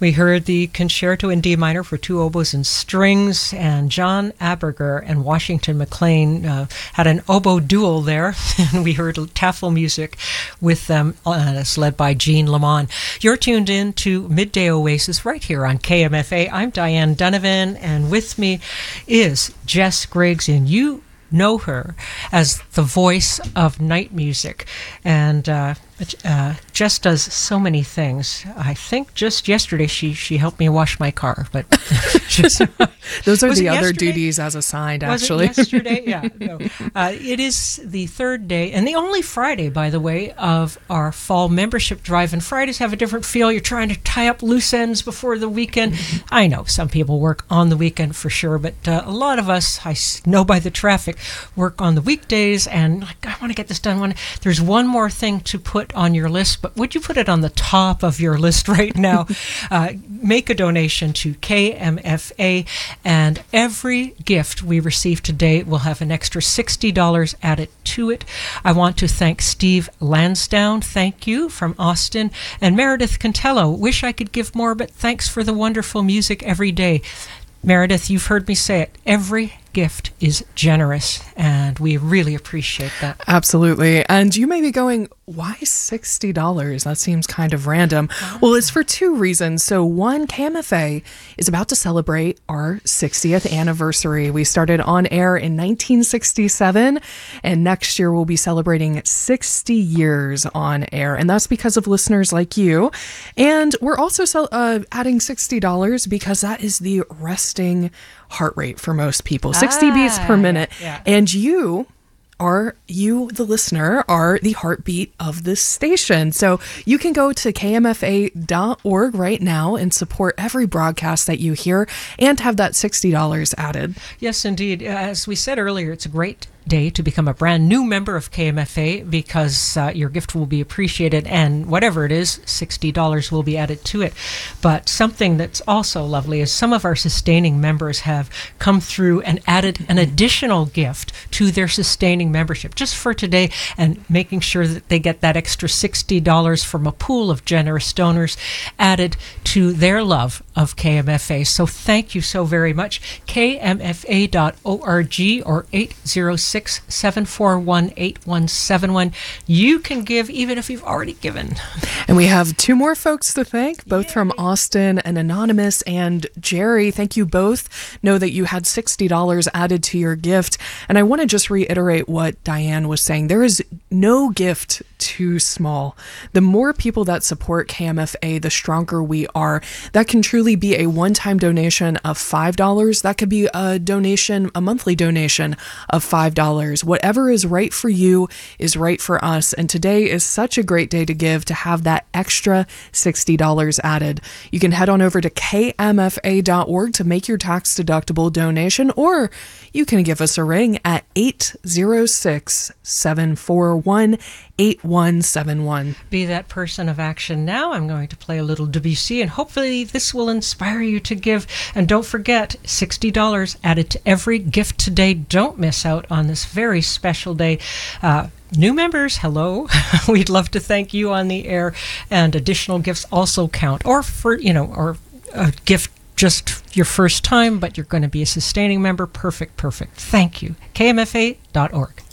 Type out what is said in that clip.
We heard the Concerto in D minor for two oboes and strings, and John Aberger and Washington McLean had an oboe duel there, and we heard Taffel music with them, it's led by Jean Lamont. You're tuned in to Midday Oasis right here on KMFA. I'm Diane Donovan, and with me is Jess Griggs, and you know her as the voice of night music, and Jess does so many things. I think just yesterday she helped me wash my car, but those are the other duties as assigned. Actually, was it yesterday? Yeah, no. It is the third day and the only Friday, by the way, of our fall membership drive. And Fridays have a different feel. You're trying to tie up loose ends before the weekend. I know some people work on the weekend for sure, but a lot of us, I know by the traffic, work on the weekdays. And like, I want to get this done. There's one more thing to put on your list, but would you put it on the top of your list right now? Make a donation to KMFA, and every gift we receive today will have an extra $60 added to it. I want to thank Steve Lansdowne, thank you, from Austin, and Meredith Cantello. Wish I could give more, but thanks for the wonderful music every day. Meredith, you've heard me say it. Every gift is generous, and we really appreciate that. Absolutely. And you may be going, why $60? That seems kind of random. Well, it's for two reasons. So one, KMFA is about to celebrate our 60th anniversary. We started on air in 1967, and next year we'll be celebrating 60 years on air. And that's because of listeners like you. And we're also adding $60 because that is the resting heart rate for most people, 60 beats per minute. Yeah. And you, the listener, are the heartbeat of this station. So you can go to kmfa.org right now and support every broadcast that you hear and have that $60 added. Yes, indeed. As we said earlier, it's a great day to become a brand new member of KMFA because your gift will be appreciated, and whatever it is, $60 will be added to it. But something that's also lovely is some of our sustaining members have come through and added an additional gift to their sustaining membership just for today, and making sure that they get that extra $60 from a pool of generous donors added to their love of KMFA. So thank you so very much. KMFA.org or 806-741-8171. You can give even if you've already given. And we have two more folks to thank, both from Austin, and Anonymous and Jerry. Thank you both. Know that you had $60 added to your gift. And I want to just reiterate what Diane was saying. There is no gift too small. The more people that support KMFA, the stronger we are. That can truly be a one-time donation of $5. That could be a monthly donation of $5. Whatever is right for you is right for us. And today is such a great day to give, to have that extra $60 added. You can head on over to kmfa.org to make your tax-deductible donation, or you can give us a ring at 806-741-8171. Be that person of action now. I'm going to play a little Debussy, and hopefully this will inspire you to give. And don't forget, $60 added to every gift today. Don't miss out on this very special day. New members, hello. We'd love to thank you on the air, and additional gifts also count. Or for, or a gift just your first time, but you're going to be a sustaining member. Perfect. Thank you. KMFA.org.